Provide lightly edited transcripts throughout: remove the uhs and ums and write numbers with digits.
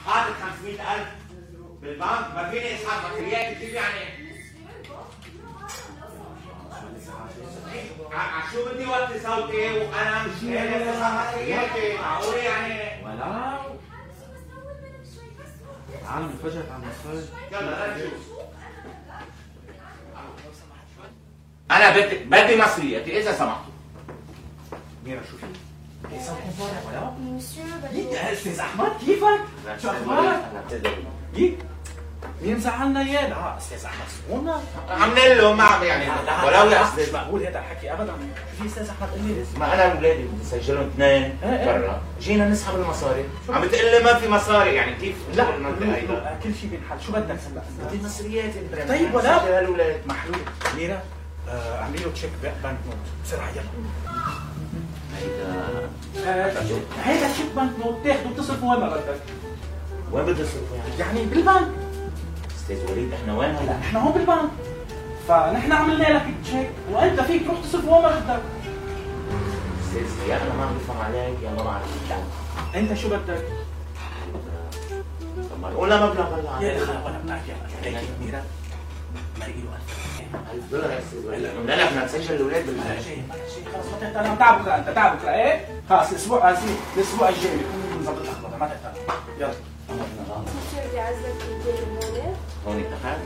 حاطط 500,000 بالبنك، ما فيني اسحب مصريات كيف يعني؟ شو بدي وطي صوتي وانا مش قادر اسحب مصرياتي، معقول يعني؟ ولا تعالوا نفرجك على المصاري. يلا نشوف. انا بدي مصرياتي اذا سمحتوا. ميرا شو في؟ كيسانكم طالع ولا؟ مسيو يك يا استاذ احمد كيفك؟ شو اخبارك؟ يك مين زعلنا اياه؟ لا استاذ احمد سمونا عاملين له ما عم يعني ولو يا مش استاذ. مقبول هذا الحكي ابدا. شو في استاذ احمد؟ قل لي ما انا واولادي بدي اسجلهم اثنين برا، جينا نسحب المصاري، عم بتقول لي ما في مصاري، يعني كيف؟ لا كل شيء بينحل. شو بدك هلا؟ بدي مصرياتي. طيب ولا سجل هالولاد محلول. ميرا اعملي له تشيك بنك نوت بسرعه يلا. هيدا تشيك بنك نوت تاخده تصرفه وين ما بدك. وين بدي اصرفه يعني؟ يعني بالبنك. استاذ وليد احنا وين هلا؟ لا احنا هون بالبنك، فنحن عملنا لك تشيك وانت فيك تروح تصرفه وين ما بدك. استاذ يا انا ما عم بفهم عليك يا ما بعرف. انت شو بدك؟ طب ما قولنا مبلغ هلا. يا اخي ولا بنعرف يا هيك ميرا مرقي له $1000 يا استاذ وليد. لا لا بدنا نسجل الاولاد ولا شيء خلص ما تهتم. انا تعب بكره، انت تعب بكره ايه؟ خلص الاسبوع الجاي بكون مظبط الاخبار ما تهتم. يلا مسيو بدي اعزك بالدنيا هون اتفقنا.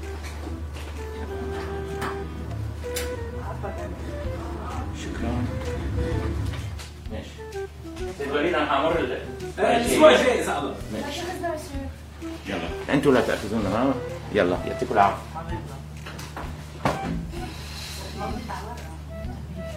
شكرا. ماشي. استاذ وليد انا حامر الاسبوع الجاي اذا الله. ماشي. يلا انتوا لا تاخذونا ها؟ يلا يعطيكم العافيه.